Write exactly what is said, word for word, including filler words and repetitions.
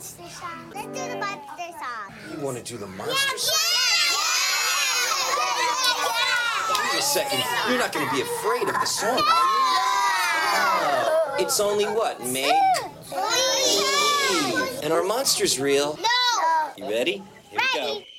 monster song. Let's do the monster song. You want to do the monster song? Yeah! Wait a second. You're not going to be afraid of the song, are you? Oh, it's only what? Make believe. And our monster's real. No. You ready? Here we go. Ready.